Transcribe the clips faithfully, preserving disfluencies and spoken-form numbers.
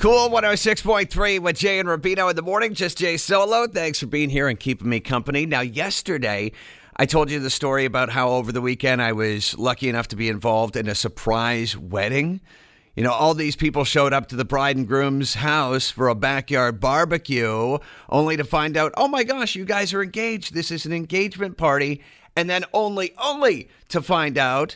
Cool one oh six point three with Jay and Rubino in the morning. Just Jay solo. Thanks for being here and keeping me company. Now, yesterday, I told you the story about how over the weekend I was lucky enough to be involved in a surprise wedding. You know, all these people showed up to the bride and groom's house for a backyard barbecue, only to find out, oh my gosh, you guys are engaged. This is an engagement party. And then only, only to find out,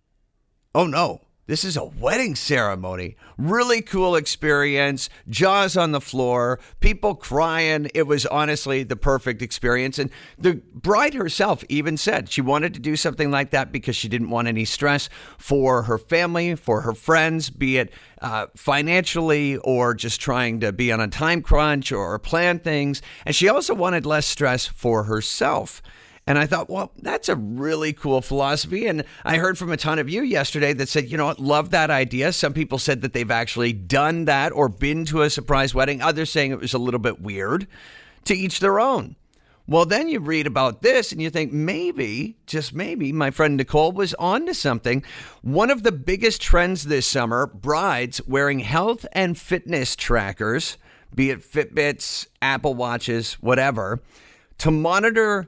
oh no, this is a wedding ceremony. Really cool experience. Jaws on the floor. People crying. It was honestly the perfect experience. And the bride herself even said she wanted to do something like that because she didn't want any stress for her family, for her friends, be it uh, financially or just trying to be on a time crunch or plan things. And she also wanted less stress for herself. And I thought, well, that's a really cool philosophy. And I heard from a ton of you yesterday that said, you know what, love that idea. Some people said that they've actually done that or been to a surprise wedding. Others saying it was a little bit weird. To each their own. Well, then you read about this and you think maybe, just maybe, my friend Nicole was onto something. One of the biggest trends this summer, brides wearing health and fitness trackers, be it Fitbits, Apple Watches, whatever, to monitor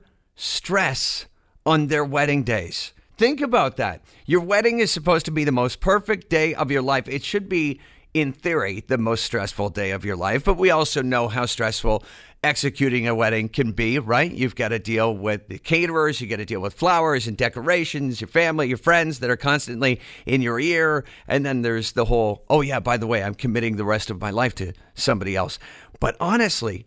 stress on their wedding days. Think about that. Your wedding is supposed to be the most perfect day of your life. It should be, in theory, the most stressful day of your life. But we also know how stressful executing a wedding can be, right? You've got to deal with the caterers. You got to deal with flowers and decorations, your family, your friends that are constantly in your ear. And then there's the whole, oh yeah, by the way, I'm committing the rest of my life to somebody else. But honestly,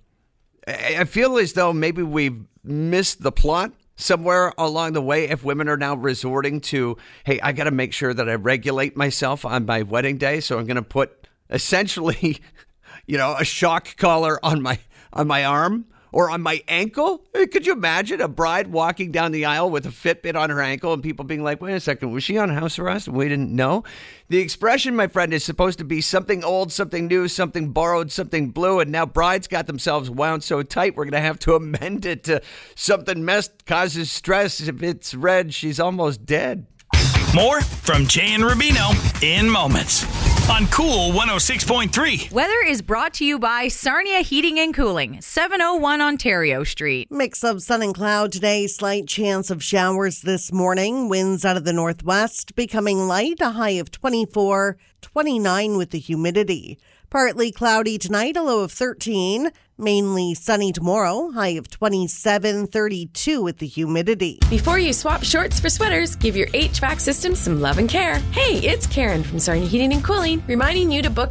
I feel as though maybe we've missed the plot somewhere along the way if women are now resorting to, hey, I got to make sure that I regulate myself on my wedding day. So I'm going to put essentially, you know, a shock collar on my on my arm or on my ankle. Could you imagine a bride walking down the aisle with a Fitbit on her ankle and people being like, wait a second, was she on house arrest and we didn't know? The expression, my friend, is supposed to be something old, something new, something borrowed, something blue. And now brides got themselves wound so tight, we're going to have to amend it to something messed causes stress. If it's red, she's almost dead. More from Jay and Rubino in moments on Cool one oh six point three. Weather is brought to you by Sarnia Heating and Cooling, seven oh one Ontario Street. Mix of sun and cloud today. Slight chance of showers this morning. Winds out of the northwest becoming light. A high of twenty-four, twenty-nine with the humidity. Partly cloudy tonight, a low of thirteen. Mainly sunny tomorrow, high of twenty-seven, thirty-two with the humidity. Before you swap shorts for sweaters, give your H V A C system some love and care. Hey, it's Karen from Sarnia Heating and Cooling, reminding you to book